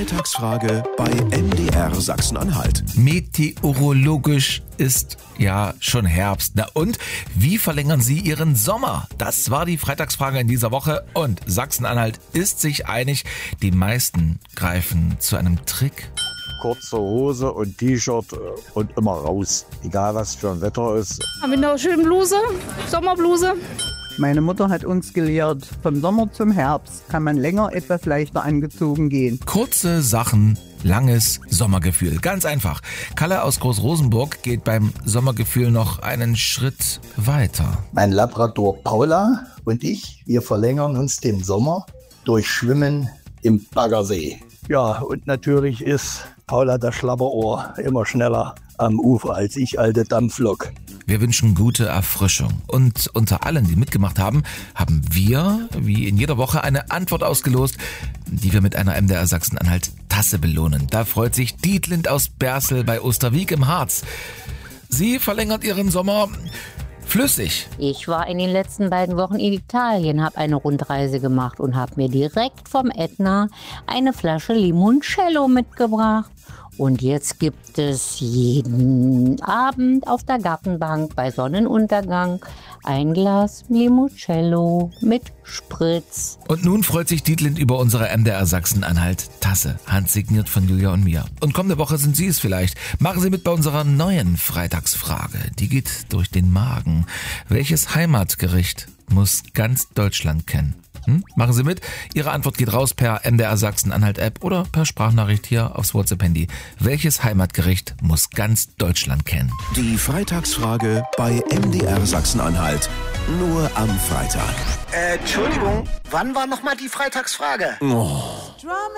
Freitagsfrage bei MDR Sachsen-Anhalt. Meteorologisch ist ja schon Herbst. Na und, wie verlängern Sie Ihren Sommer? Das war die Freitagsfrage in dieser Woche und Sachsen-Anhalt ist sich einig, die meisten greifen zu einem Trick. Kurze Hose und T-Shirt und immer raus. Egal was für ein Wetter ist. Haben wir eine schöne Bluse, Sommerbluse. Meine Mutter hat uns gelehrt, vom Sommer zum Herbst kann man länger etwas leichter angezogen gehen. Kurze Sachen, langes Sommergefühl. Ganz einfach. Kalle aus Großrosenburg geht beim Sommergefühl noch einen Schritt weiter. Mein Labrador Paula und ich, wir verlängern uns den Sommer durch Schwimmen im Baggersee. Ja, und natürlich ist Paula das Schlabberohr immer schneller am Ufer als ich, alte Dampflok. Wir wünschen gute Erfrischung. Und unter allen, die mitgemacht haben, haben wir, wie in jeder Woche, eine Antwort ausgelost, die wir mit einer MDR Sachsen-Anhalt Tasse belohnen. Da freut sich Dietlind aus Bersel bei Osterwieck im Harz. Sie verlängert ihren Sommer flüssig. Ich war in den letzten beiden Wochen in Italien, habe eine Rundreise gemacht und habe mir direkt vom Ätna eine Flasche Limoncello mitgebracht. Und jetzt gibt es jeden Abend auf der Gartenbank bei Sonnenuntergang ein Glas Limoncello mit Spritz. Und nun freut sich Dietlind über unsere MDR Sachsen-Anhalt Tasse, handsigniert von Julia und mir. Und kommende Woche sind Sie es vielleicht. Machen Sie mit bei unserer neuen Freitagsfrage. Die geht durch den Magen. Welches Heimatgericht muss ganz Deutschland kennen? Machen Sie mit. Ihre Antwort geht raus per MDR Sachsen-Anhalt App oder per Sprachnachricht hier aufs WhatsApp-Handy. Welches Heimatgericht muss ganz Deutschland kennen? Die Freitagsfrage bei MDR Sachsen-Anhalt. Nur am Freitag. Entschuldigung, wann war nochmal die Freitagsfrage?